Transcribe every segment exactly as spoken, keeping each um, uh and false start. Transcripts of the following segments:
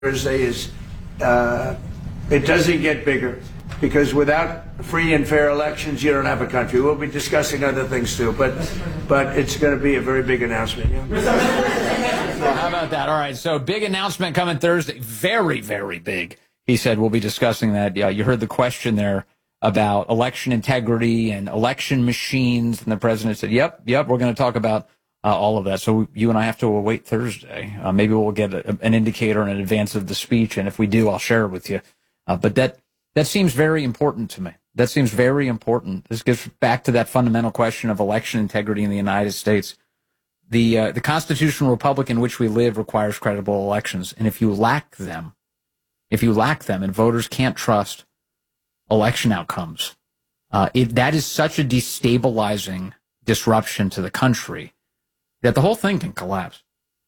Thursday is uh, it doesn't get bigger, because without free and fair elections, you don't have a country. We'll be discussing other things too, but but it's going to be a very big announcement. Yeah. So how about that? All right, so big announcement coming Thursday. Very, very big. He said we'll be discussing that. Yeah, you heard the question there about election integrity and election machines, and the president said, yep, yep, we're going to talk about uh, all of that. So you and I have to await Thursday. Uh, maybe we'll get a, an indicator in advance of the speech, and if we do, I'll share it with you. Uh, but that that seems very important to me. That seems very important. This gets back to that fundamental question of election integrity in the United States. The uh, the constitutional republic in which we live requires credible elections, and if you lack them, if you lack them, and voters can't trust election outcomes, uh, it, that is such a destabilizing disruption to the country that the whole thing can collapse.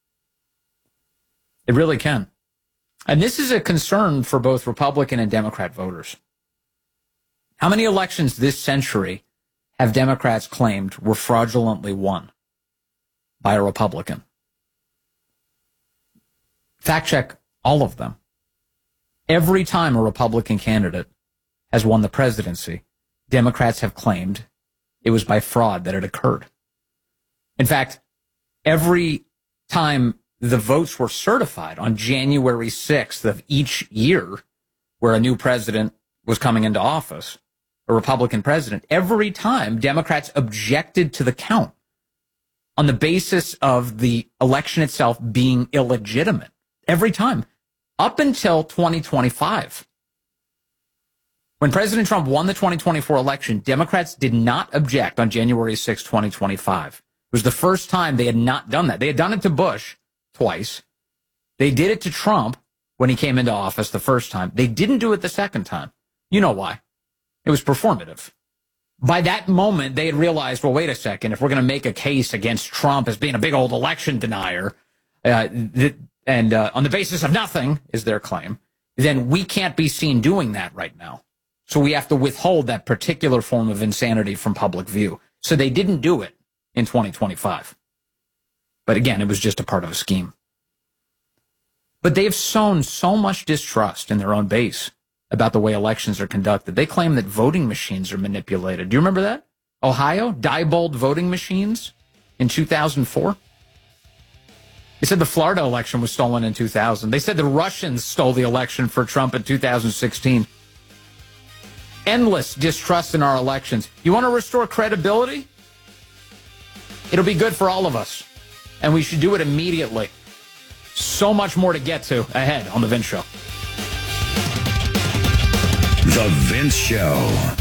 It really can. And this is a concern for both Republican and Democrat voters. How many elections this century have Democrats claimed were fraudulently won by a Republican? Fact check all of them. Every time a Republican candidate has won the presidency, Democrats have claimed it was by fraud that it occurred. In fact, every time the votes were certified on January sixth of each year, where a new president was coming into office, a Republican president, every time Democrats objected to the count on the basis of the election itself being illegitimate. Every time. Up until twenty twenty-five. When President Trump won the twenty twenty-four election, Democrats did not object on January sixth, twenty twenty-five. It was the first time they had not done that. They had done it to Bush twice. They did it to Trump when he came into office the first time. They didn't do it the second time. You know why? It was performative. By that moment, they had realized, well, wait a second, if we're going to make a case against Trump as being a big old election denier, uh, th- and uh, on the basis of nothing, is their claim, then we can't be seen doing that right now. So we have to withhold that particular form of insanity from public view. So they didn't do it in twenty twenty-five. But again, it was just a part of a scheme. But they've sown so much distrust in their own base about the way elections are conducted. They claim that voting machines are manipulated. Do you remember that? Ohio, Diebold voting machines in two thousand four. They said the Florida election was stolen in two thousand. They said the Russians stole the election for Trump in two thousand sixteen. Endless distrust in our elections. You want to restore credibility? It'll be good for all of us. And we should do it immediately. So much more to get to ahead on The Vince Show. The Vince Show.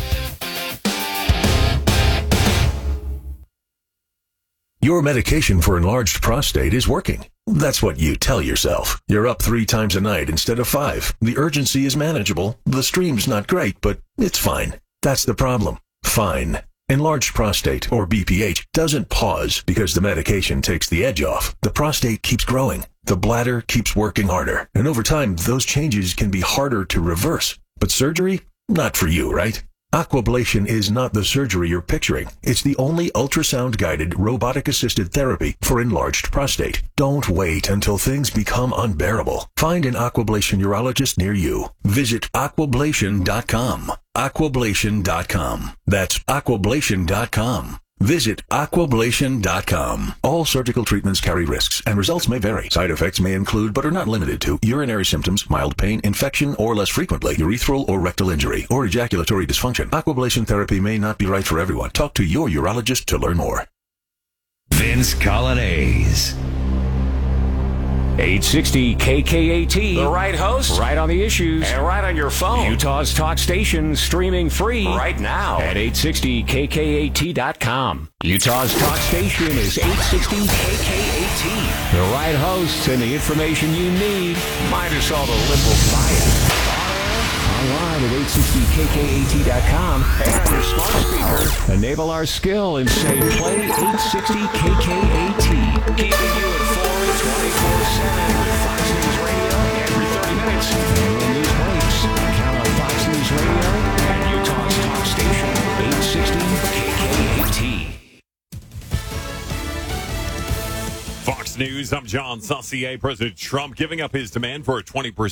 Your medication for enlarged prostate is working. That's what you tell yourself. You're up three times a night instead of five. The urgency is manageable. The stream's not great, but it's fine. That's the problem. Fine. Enlarged prostate, or B P H, doesn't pause because the medication takes the edge off. The prostate keeps growing. The bladder keeps working harder. And over time, those changes can be harder to reverse. But surgery? Not for you, right? Aquablation is not the surgery you're picturing. It's the only ultrasound-guided, robotic-assisted therapy for enlarged prostate. Don't wait until things become unbearable. Find an Aquablation urologist near you. Visit aquablation dot com. aquablation dot com. That's aquablation dot com. Visit aquablation dot com. All surgical treatments carry risks, and results may vary. Side effects may include, but are not limited to, urinary symptoms, mild pain, infection, or less frequently, urethral or rectal injury, or ejaculatory dysfunction. Aquablation therapy may not be right for everyone. Talk to your urologist to learn more. Vince Colonnese. eight sixty K K A T. The right host, right on the issues, and right on your phone. Utah's talk station, streaming free right now at eight sixty K K A T dot com. Utah's talk station is eight sixty K K A T. The right hosts and the information you need. Minus all the liberal bias. Online at eight sixty K K A T dot com. And on your smart speaker, enable our skill and say play eight sixty K K A T. Keeping you informed twenty-four seven with Fox News Radio every thirty minutes. And when news breaks, count on Fox News Radio and Utah's talk station, eight sixty K K A T. Fox News News. I'm John Saucier. President Trump giving up his demand for a twenty percent